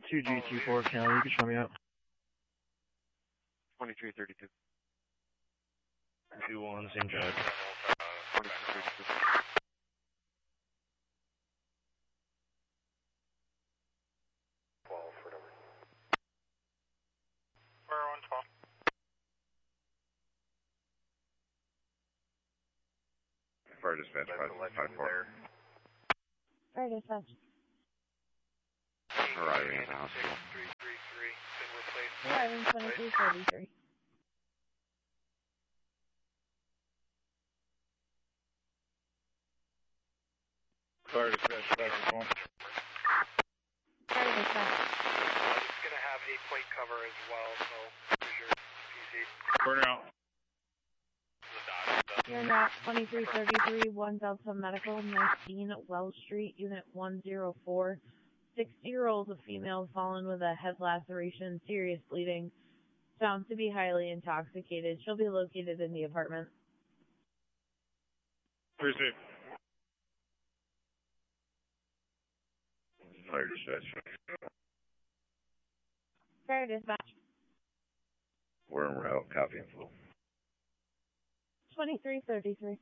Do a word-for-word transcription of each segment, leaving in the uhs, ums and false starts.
two G two four County, you can show me out. twenty-three thirty-two. two one, same drive. twenty-three thirty-two. twelve for number. four one twelve. Fire dispatch, five four. Fire dispatch. Arriving at the hospital. three three three, been replaced. Arriving twenty-three thirty-three. Fire dispatch, five four. Fire dispatch. It's going to have a plate cover as well, so here's your P C. Burner out. You're not twenty-three thirty-three, one Delta Medical, nineteen Wells Street, Unit one zero four. sixty-year-old female fallen with a head laceration, serious bleeding, found to be highly intoxicated. She'll be located in the apartment. Appreciate. Fire dispatch. Fire dispatch. We're en route, copy and full. twenty-three thirty-three.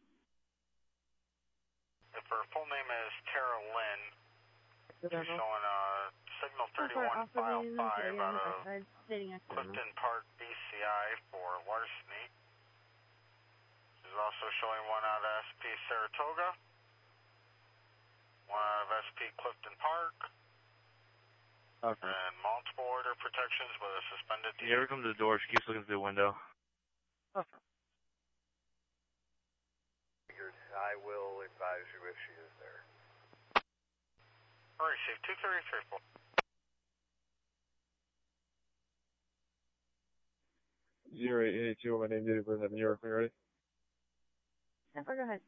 Her full name is Tara Lynn. She's showing uh, signal thirty-one file five out of Clifton Park, B C I for larceny. She's also showing one out of S P Saratoga, one out of S P Clifton Park, Okay. and multiple order protections with a suspended If you ever come to the door, she keeps looking through the window. Okay. I will advise you if she is there. All right, Chief, two thirty-three full. zero eight eight two, my name is David New York, are you ready? Never, go ahead.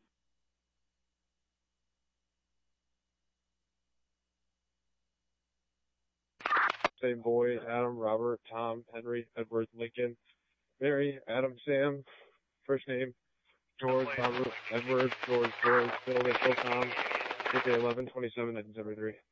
Same boy, Adam, Robert, Tom, Henry, Edward, Lincoln, Mary, Adam, Sam, first name, George, Robert, Edward, George, George, Phil, Phil, Tom, eleven twenty-seven nineteen seventy-three.